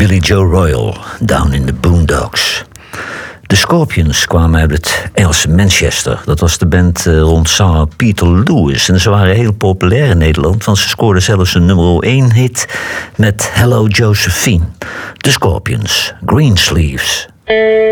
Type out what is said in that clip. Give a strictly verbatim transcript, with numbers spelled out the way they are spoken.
Billy Joe Royal, Down in the Boondocks. De Scorpions kwamen uit het Engelse Manchester. Dat was de band uh, rond zanger Peter Lewis. En ze waren heel populair in Nederland, want ze scoorden zelfs een nummer één hit met Hello Josephine. De Scorpions, Greensleeves.